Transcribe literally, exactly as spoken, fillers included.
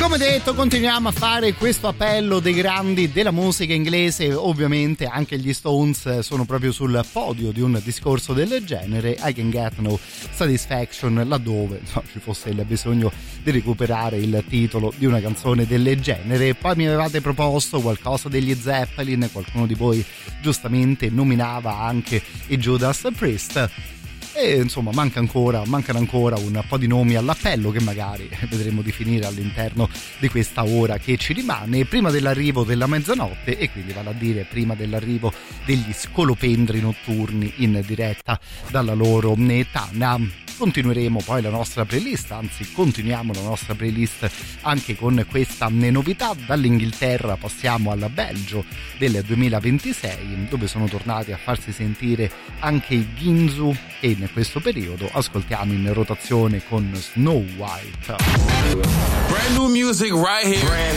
come detto, continuiamo a fare questo appello dei grandi della musica inglese. Ovviamente anche gli Stones sono proprio sul podio di un discorso del genere. I Can Get No Satisfaction, laddove no, ci fosse il bisogno di recuperare il titolo di una canzone del genere. Poi mi avevate proposto qualcosa degli Zeppelin, qualcuno di voi giustamente nominava anche i Judas Priest. E insomma manca ancora, mancano ancora un po' di nomi all'appello che magari vedremo di finire all'interno di questa ora che ci rimane prima dell'arrivo della mezzanotte, e quindi vale a dire prima dell'arrivo degli scolopendri notturni in diretta dalla loro tana. Continueremo poi la nostra playlist, anzi continuiamo la nostra playlist anche con questa novità. Dall'Inghilterra passiamo al Belgio del duemilaventisei, dove sono tornati a farsi sentire anche i Ginzu, e in questo periodo ascoltiamo in rotazione con Snow White. Brand new music right here.